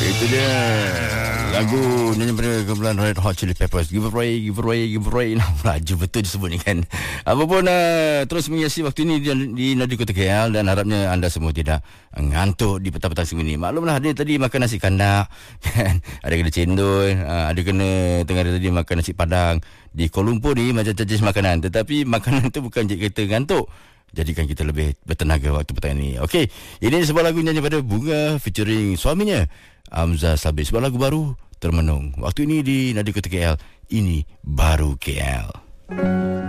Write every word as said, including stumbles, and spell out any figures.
Itu dia lagu nyanyi pada kumpulan Red Hot Chili Peppers. Give away, give away, give away. Nah, laju betul disebut ni kan. Apapun uh, terus menghiasi waktu ini di, di Nadi Kota K L, dan harapnya anda semua tidak ngantuk di petang-petang semua ni. Maklumlah dia tadi makan nasi kandak kan. Ada kena cendol, uh, ada kena tengah hari tadi makan nasi padang. Di Kuala Lumpur ni macam-macam jenis makanan, tetapi makanan tu bukan jadi kata ngantuk, jadikan kita lebih bertenaga waktu petang ini. Okey, ini sebuah lagu nyanyi pada Bunga featuring suaminya Amza Sabit. Sebuah lagu baru, Termenung. Waktu ini di Nadi Kota K L, ini baru K L.